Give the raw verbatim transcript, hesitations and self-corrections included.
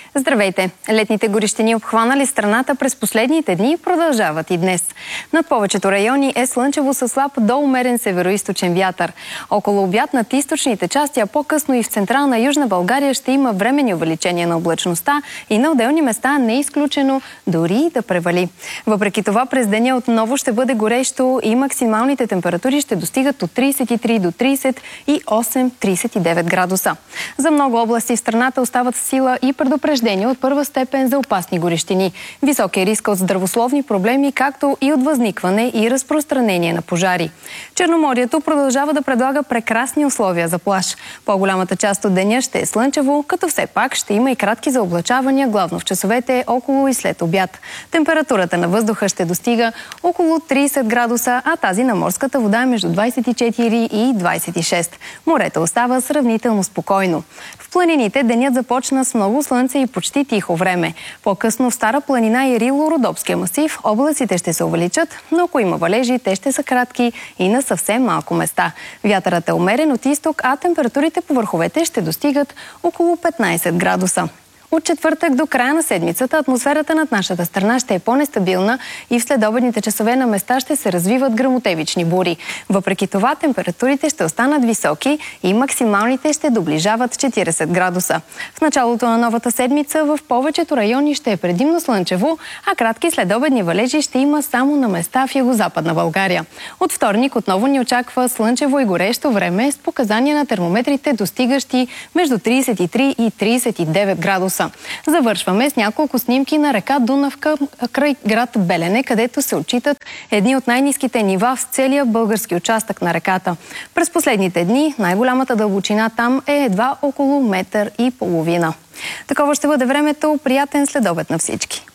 Здравейте! Летните горещини, обхванали страната през последните дни, продължават и днес. Над повечето райони е слънчево със слаб до умерен североизточен вятър. Около обяд над източните части, а по-късно и в централна Южна България ще има временни увеличения на облачността и на отделни места не е изключено дори да превали. Въпреки това, през деня отново ще бъде горещо и максималните температури ще достигат от тридесет и три до тридесет и осем до тридесет и девет градуса. За много области в страната остават в сила и предупреждения от първа степен за опасни горещини. Висок е риска от здравословни проблеми, както и от възникване и разпространение на пожари. Черноморието продължава да предлага прекрасни условия за плаж. По-голямата част от деня ще е слънчево, като все пак ще има и кратки заоблачавания, главно в часовете около и след обяд. Температурата на въздуха ще достига около тридесет градуса, а тази на морската вода е между двадесет и четири и двадесет и шест. Морето остава сравнително спокойно. В планините денят започна с много слънце и почти тихо време. По-късно в Стара планина и Рило-Родопския масив облаците ще се увеличат, но ако има валежи, те ще са кратки и на съвсем малко места. Вятърът е умерен от изток, а температурите по върховете ще достигат около петнадесет градуса. От четвъртък до края на седмицата атмосферата над нашата страна ще е по-нестабилна и в следобедните часове на места ще се развиват гръмотевични бури. Въпреки това температурите ще останат високи и максималните ще доближават четиридесет градуса. В началото на новата седмица в повечето райони ще е предимно слънчево, а кратки следобедни валежи ще има само на места в югозападна България. От вторник отново ни очаква слънчево и горещо време с показания на термометрите, достигащи между тридесет и три и тридесет и девет градуса. Завършваме с няколко снимки на река Дунавка край град Белене, където се отчитат едни от най-ниските нива в целия български участък на реката. През последните дни най-голямата дълбочина там е едва около метър и половина. Такова ще бъде времето. Приятен следобед на всички!